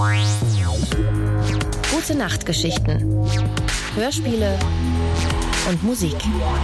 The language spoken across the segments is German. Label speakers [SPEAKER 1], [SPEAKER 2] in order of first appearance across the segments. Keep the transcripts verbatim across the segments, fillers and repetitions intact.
[SPEAKER 1] Gute Nachtgeschichten, Hörspiele und Musik.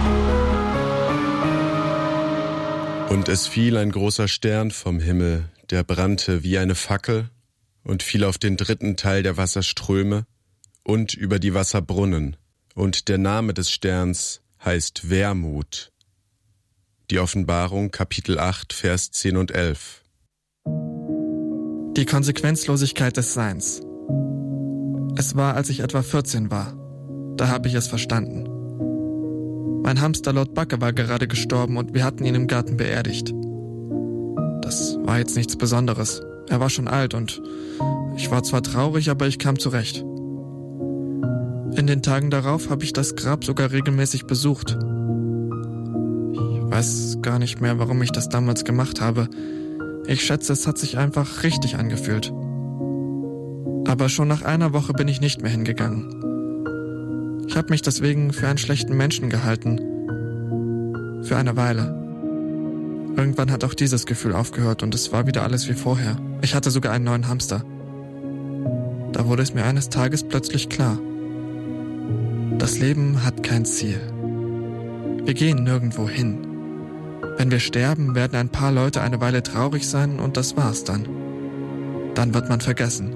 [SPEAKER 2] Und es fiel ein großer Stern vom Himmel, der brannte wie eine Fackel und fiel auf den dritten Teil der Wasserströme und über die Wasserbrunnen. Und der Name des Sterns heißt Wermut. Die Offenbarung, Kapitel acht, Vers zehn und elf.
[SPEAKER 3] Die Konsequenzlosigkeit des Seins. Es war, als ich etwa vierzehn war. Da habe ich es verstanden. Mein Hamster Lord Backe war gerade gestorben und wir hatten ihn im Garten beerdigt. Das war jetzt nichts Besonderes. Er war schon alt und ich war zwar traurig, aber ich kam zurecht. In den Tagen darauf habe ich das Grab sogar regelmäßig besucht. Ich weiß gar nicht mehr, warum ich das damals gemacht habe. Ich schätze, es hat sich einfach richtig angefühlt. Aber schon nach einer Woche bin ich nicht mehr hingegangen. Ich habe mich deswegen für einen schlechten Menschen gehalten. Für eine Weile. Irgendwann hat auch dieses Gefühl aufgehört und es war wieder alles wie vorher. Ich hatte sogar einen neuen Hamster. Da wurde es mir eines Tages plötzlich klar. Das Leben hat kein Ziel. Wir gehen nirgendwo hin. Wenn wir sterben, werden ein paar Leute eine Weile traurig sein und das war's dann. Dann wird man vergessen.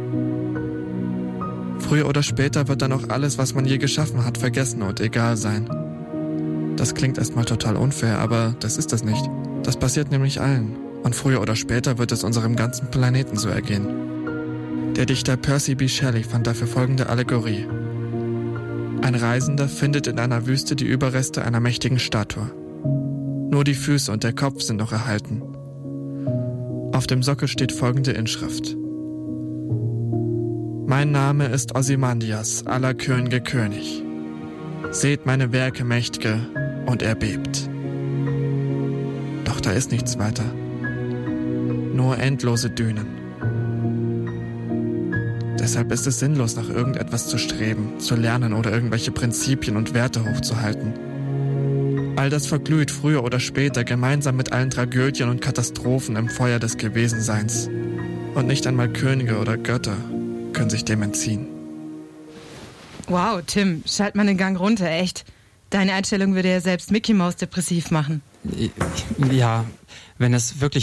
[SPEAKER 3] Früher oder später wird dann auch alles, was man je geschaffen hat, vergessen und egal sein. Das klingt erstmal total unfair, aber das ist es nicht. Das passiert nämlich allen. Und früher oder später wird es unserem ganzen Planeten so ergehen. Der Dichter Percy B. Shelley fand dafür folgende Allegorie. Ein Reisender findet in einer Wüste die Überreste einer mächtigen Statue. Nur die Füße und der Kopf sind noch erhalten. Auf dem Sockel steht folgende Inschrift. Mein Name ist Ozymandias, aller Könige König. Seht meine Werke, Mächt'ge, und er bebt. Doch da ist nichts weiter. Nur endlose Dünen. Deshalb ist es sinnlos, nach irgendetwas zu streben, zu lernen oder irgendwelche Prinzipien und Werte hochzuhalten. All das verglüht früher oder später gemeinsam mit allen Tragödien und Katastrophen im Feuer des Gewesenseins. Und nicht einmal Könige oder Götter können sich dem entziehen.
[SPEAKER 4] Wow, Tim, schalt mal den Gang runter, echt. Deine Einstellung würde ja selbst Mickey Mouse depressiv machen.
[SPEAKER 5] Ja, wenn es wirklich